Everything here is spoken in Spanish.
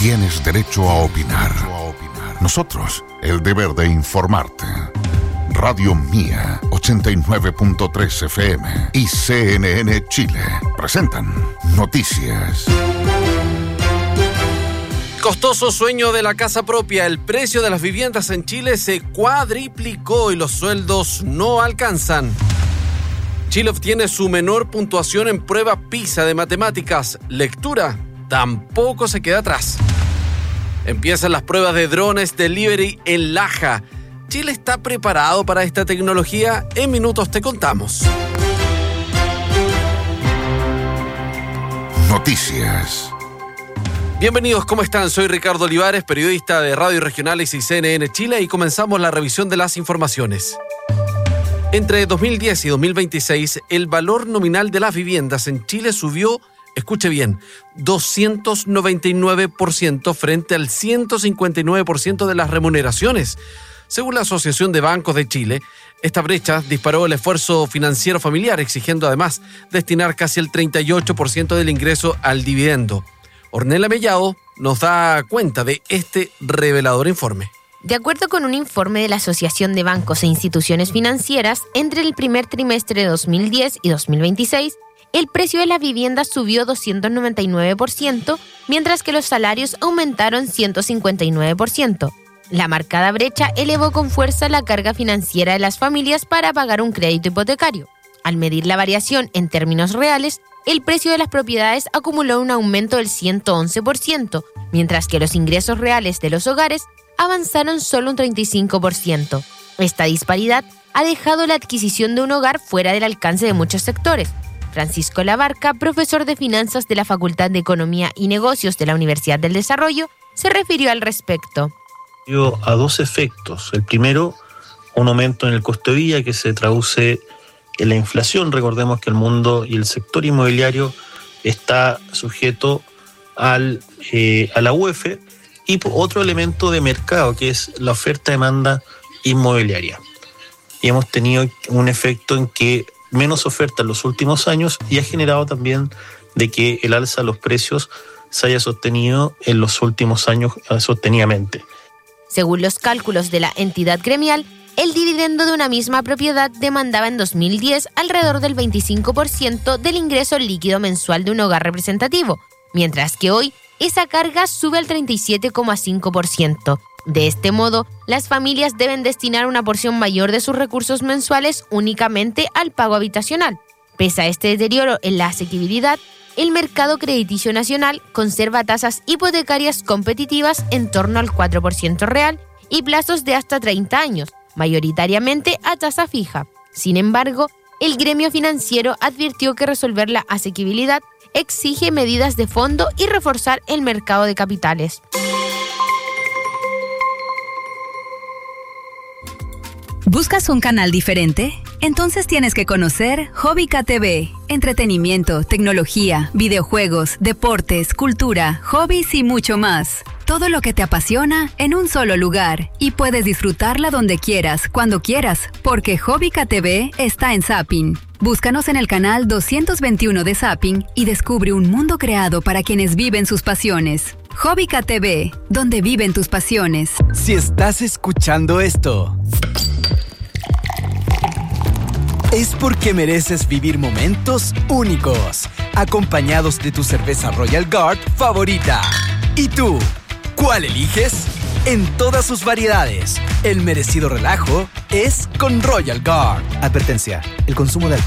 tienes derecho a opinar. Nosotros, el deber de informarte. Radio Mía, 89.3 FM y CNN Chile presentan Noticias. Costoso sueño de la casa propia. El precio de las viviendas en Chile se cuadriplicó y los sueldos no alcanzan. Chile obtiene su menor puntuación en prueba PISA de matemáticas. Lectura tampoco se queda atrás. Empiezan las pruebas de drones delivery en Laja. ¿Chile está preparado para esta tecnología? En minutos te contamos. Noticias. Bienvenidos, ¿cómo están? Soy Ricardo Olivares, periodista de Radio Regionales y CNN Chile, y comenzamos la revisión de las informaciones. Entre 2010 y 2026, el valor nominal de las viviendas en Chile subió, escuche bien, 299% frente al 159% de las remuneraciones. Según la Asociación de Bancos de Chile, esta brecha disparó el esfuerzo financiero familiar, exigiendo además destinar casi el 38% del ingreso al dividendo. Ornella Mellado nos da cuenta de este revelador informe. De acuerdo con un informe de la Asociación de Bancos e Instituciones Financieras, entre el primer trimestre de 2010 y 2026, el precio de las viviendas subió 299%, mientras que los salarios aumentaron 159%. La marcada brecha elevó con fuerza la carga financiera de las familias para pagar un crédito hipotecario. Al medir la variación en términos reales, el precio de las propiedades acumuló un aumento del 111%, mientras que los ingresos reales de los hogares avanzaron solo un 35%. Esta disparidad ha dejado la adquisición de un hogar fuera del alcance de muchos sectores. Francisco Labarca, profesor de finanzas de la Facultad de Economía y Negocios de la Universidad del Desarrollo, se refirió al respecto. A dos efectos. El primero, un aumento en el costo de vida que se traduce en la inflación. Recordemos que el mundo y el sector inmobiliario está sujeto a la UEF, y otro elemento de mercado que es la oferta-demanda inmobiliaria. Y hemos tenido un efecto en que menos oferta en los últimos años y ha generado también de que el alza de los precios se haya sostenido en los últimos años sostenidamente. Según los cálculos de la entidad gremial, el dividendo de una misma propiedad demandaba en 2010 alrededor del 25% del ingreso líquido mensual de un hogar representativo, mientras que hoy esa carga sube al 37,5%. De este modo, las familias deben destinar una porción mayor de sus recursos mensuales únicamente al pago habitacional. Pese a este deterioro en la asequibilidad, el mercado crediticio nacional conserva tasas hipotecarias competitivas en torno al 4% real y plazos de hasta 30 años, mayoritariamente a tasa fija. Sin embargo, el gremio financiero advirtió que resolver la asequibilidad exige medidas de fondo y reforzar el mercado de capitales. ¿Buscas un canal diferente? Entonces tienes que conocer Hobbica TV. Entretenimiento, tecnología, videojuegos, deportes, cultura, hobbies y mucho más. Todo lo que te apasiona en un solo lugar. Y puedes disfrutarla donde quieras, cuando quieras, porque Hobbica TV está en Zapping. Búscanos en el canal 221 de Zapping y descubre un mundo creado para quienes viven sus pasiones. Hobbica TV, donde viven tus pasiones. Si estás escuchando esto, es porque mereces vivir momentos únicos, acompañados de tu cerveza Royal Guard favorita. ¿Y tú? ¿Cuál eliges? En todas sus variedades, el merecido relajo es con Royal Guard. Advertencia: el consumo de alcohol